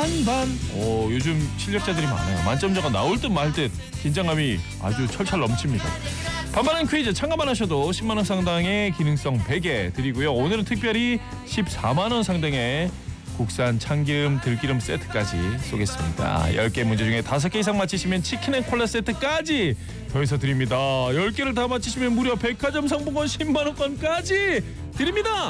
반반. 요즘 실력자들이 많아요. 만점자가 나올 듯 말 듯 긴장감이 아주 철철 넘칩니다. 반반한 퀴즈 참가만 하셔도 10만 원 상당의 기능성 베개 드리고요. 오늘은 특별히 14만 원 상당의 국산 참기름 들기름 세트까지 쏘겠습니다. 10개 문제 중에 5개 이상 맞히시면 치킨 앤 콜라 세트까지 더해서 드립니다. 10개를 다 맞히시면 무려 백화점 상품권 10만 원권까지 드립니다.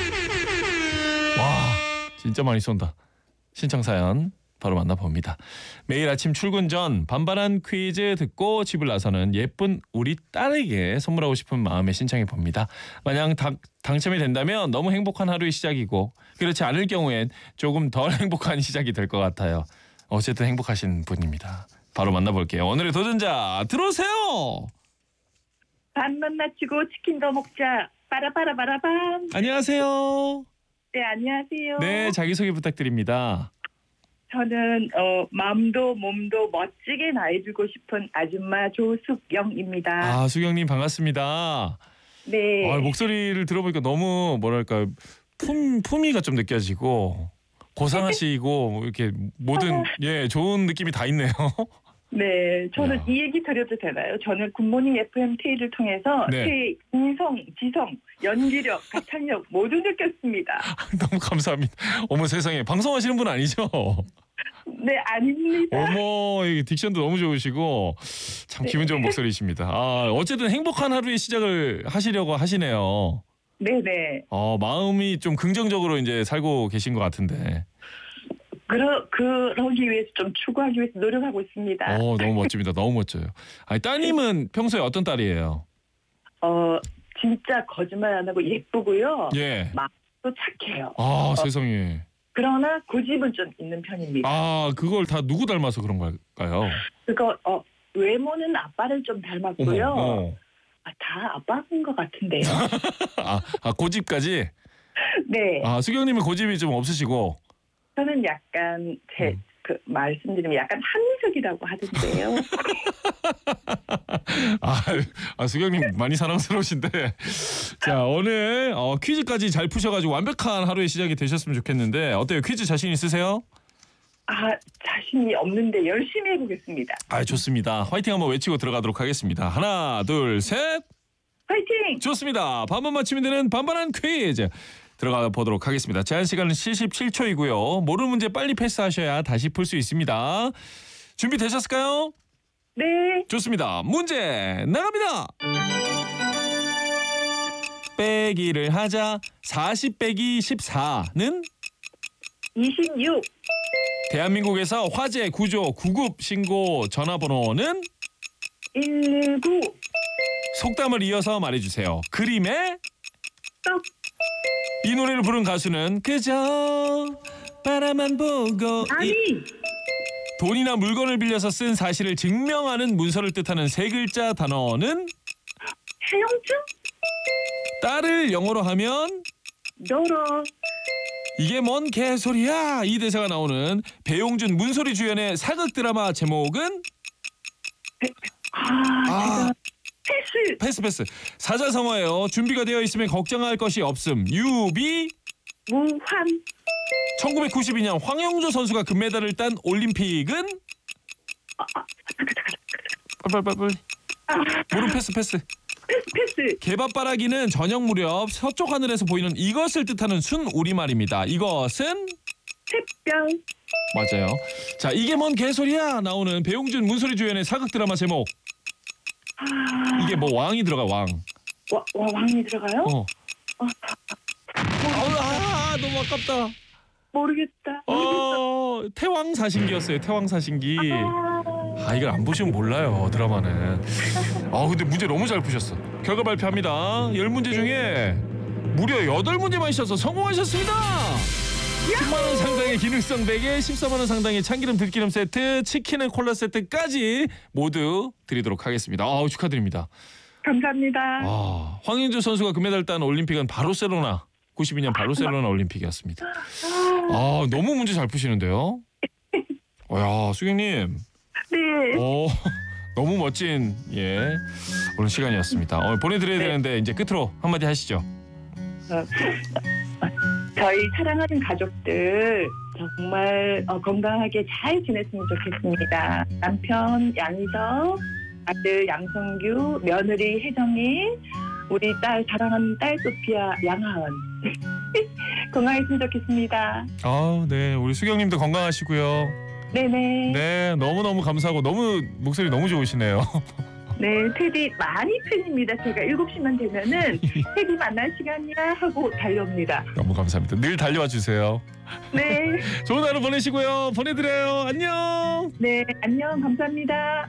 와, 진짜 많이 쏜다. 신청 사연 바로 만나봅니다. 매일 아침 출근 전 반반한 퀴즈 듣고 집을 나서는 예쁜 우리 딸에게 선물하고 싶은 마음에 신청해 봅니다. 만약 당첨이 된다면 너무 행복한 하루의 시작이고 그렇지 않을 경우엔 조금 덜 행복한 시작이 될 것 같아요. 어쨌든 행복하신 분입니다. 바로 만나볼게요. 오늘의 도전자 들어오세요. 반만 맞추고 치킨 더 먹자. 빠라빠라빠라밤. 안녕하세요. 네, 안녕하세요. 네, 자기소개 부탁드립니다. 저는 마음도 몸도 멋지게 나해주고 싶은 아줌마 조숙영입니다. 아, 수경님 반갑습니다. 네. 목소리를 들어보니까 너무 뭐랄까 품위가 좀 느껴지고 고상하시고 이렇게 모든 좋은 느낌이 다 있네요. 네, 저는 야. 이 얘기 드려도 되나요? 저는 굿모닝 FM K를 통해서 제 인성, 지성, 연기력, 가창력 모두 느꼈습니다. 너무 감사합니다. 어머 세상에 방송하시는 분 아니죠? 네, 아닙니다. 어머 이 딕션도 너무 좋으시고 참 기분 좋은 목소리이십니다. 어쨌든 행복한 하루의 시작을 하시려고 하시네요. 네네. 마음이 좀 긍정적으로 이제 살고 계신 것 같은데. 그러기 위해서 좀 추구하기 위해서 노력하고 있습니다. 너무 멋집니다. 너무 멋져요. 아니 따님은 평소에 어떤 딸이에요? 진짜 거짓말 안 하고 예쁘고요. 예. 마음도 착해요. 세상에. 그러나 고집은 좀 있는 편입니다. 그걸 다 누구 닮아서 그런 걸까요? 그거 외모는 아빠를 좀 닮았고요. 다 아빠인 것 같은데요. 고집까지? 네. 수경님은 고집이 좀 없으시고. 저는 약간 말씀드리면 약간 합리적이라고 하던데요. 수경님 많이 사랑스러우신데. 자, 오늘 퀴즈까지 잘 푸셔가지고 완벽한 하루의 시작이 되셨으면 좋겠는데 어때요? 퀴즈 자신 있으세요? 자신이 없는데 열심히 해보겠습니다. 좋습니다. 화이팅 한번 외치고 들어가도록 하겠습니다. 하나, 둘, 셋. 화이팅! 좋습니다. 반반 맞추면 되는 반반한 퀴즈. 들어가 보도록 하겠습니다. 제한 시간은 77초이고요. 모르는 문제 빨리 패스하셔야 다시 풀 수 있습니다. 준비되셨을까요? 네. 좋습니다. 문제 나갑니다. 빼기를 하자 40 빼기 14는? 26. 대한민국에서 화재 구조 구급 신고 전화번호는? 119. 속담을 이어서 말해주세요. 그림의? 떡. 이 노래를 부른 가수는 그저 바라만 보고 돈이나 물건을 빌려서 쓴 사실을 증명하는 문서를 뜻하는 세 글자 단어는? 해영증? 딸을 영어로 하면? 너러. 이게 뭔 개소리야. 이 대사가 나오는 배용준 문소리 주연의 사극 드라마 제목은? 패스. 사자성어예요. 준비가 되어 있으면 걱정할 것이 없음. 유비? 무환. 1992년 황영조 선수가 금메달을 딴 올림픽은? 빨리. 모른 패스. 패스. 개밥바라기는 저녁 무렵 서쪽 하늘에서 보이는 이것을 뜻하는 순 우리말입니다. 이것은? 샛별. 맞아요. 자, 이게 뭔 개소리야 나오는 배용준 문소리 주연의 사극 드라마 제목. 이게 뭐 왕이 들어가 왕. 왕이 들어가요? 너무 아깝다. 모르겠다. 태왕사신기였어요. 태왕사신기. 이걸 안 보시면 몰라요. 드라마는. 근데 문제 너무 잘 푸셨어. 결과 발표합니다. 10문제 중에 무려 8문제 맞으셔서 성공하셨습니다. 10만 원 상당의 기능성 베개, 14만 원 상당의 참기름 들기름 세트, 치킨 앤 콜라 세트까지 모두 드리도록 하겠습니다. 축하드립니다. 감사합니다. 황인주 선수가 금메달 딴 올림픽은 바르셀로나 92년 바르셀로나 올림픽이었습니다. 너무 문제 잘 푸시는데요. 수경님. 네. 너무 멋진 오늘 시간이었습니다. 보내드려야 되는데 이제 끝으로 한마디 하시죠. 저희 사랑하는 가족들 정말 건강하게 잘 지냈으면 좋겠습니다. 남편 양희석, 아들 양성규, 며느리 혜정이, 우리 딸 사랑하는 딸 소피아 양하은 건강했으면 좋겠습니다. 네. 우리 수경님도 건강하시고요. 네네. 네, 너무너무 감사하고 너무 목소리 너무 좋으시네요. 네, 테디 많이 팬입니다. 제가 7시만 되면은 테디 만날 시간이야 하고 달려옵니다. 너무 감사합니다. 늘 달려와 주세요. 네. 좋은 하루 보내시고요. 보내드려요. 안녕. 네, 안녕. 감사합니다.